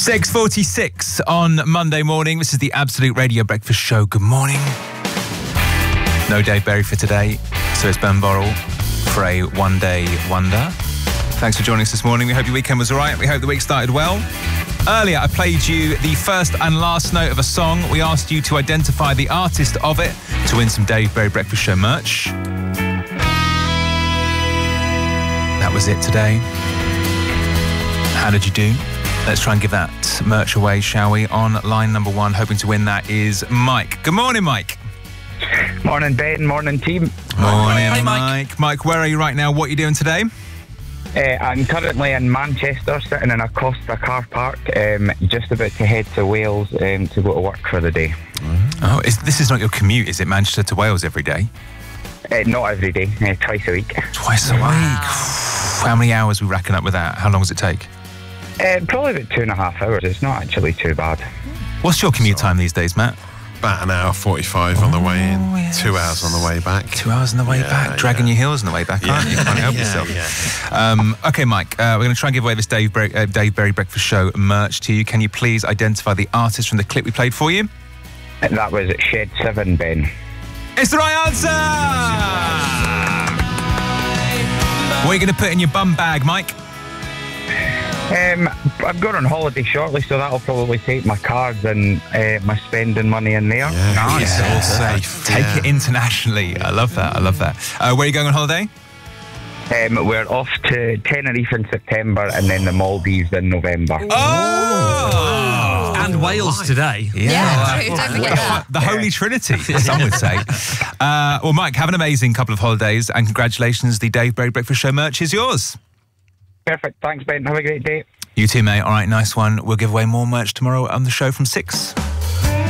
6:46 on Monday morning. This is the Absolute Radio Breakfast Show. Good morning. No Dave Berry for today, so it's Ben Borrell for a one-day wonder. Thanks for joining us this morning. We hope your weekend was all right. We hope the week started well. Earlier, I played you the first and last note of a song. We asked you to identify the artist of it to win some Dave Berry Breakfast Show merch. That was it today. How did you do? Let's try and give that merch away, shall we? On line number one, hoping to win that is Mike. Good morning, Mike. Morning, Ben. Morning, team. Morning, Hey, Mike. Mike, where are you right now? What are you doing today? I'm currently in Manchester, sitting in a Costa car park, just about to head to Wales to go to work for the day. Oh, this is not your commute, is it? Manchester to Wales every day? Not every day, twice a week. Twice a week. How many hours are we racking up with that? How long does it take? Probably about 2.5 hours. It's not actually too bad. What's your commute time these days, Matt? About an hour 45 on the way in, yes. 2 hours on the way back. 2 hours on the way back, dragging your heels on the way back, aren't you? You can't help yourself. Okay, Mike, we're going to try and give away this Dave Berry Breakfast Show merch to you. Can you please identify the artist from the clip we played for you? That was Shed 7, Ben. It's the right answer! What are you going to put in your bum bag, Mike? I'm going on holiday shortly, so that'll probably take my cards and my spending money in there. Yeah, Nice. it's all safe. Take it internationally. I love that. Where are you going on holiday? We're off to Tenerife in September and then the Maldives in November. Oh! And Wales today. Yeah, true. Don't forget that. The Holy Trinity, some would say. Well, Mike, have an amazing couple of holidays and congratulations. The Dave Berry Breakfast Show merch is yours. Perfect. Thanks, Ben. Have a great day. You too, mate. All right, nice one. We'll give away more merch tomorrow on the show from 6.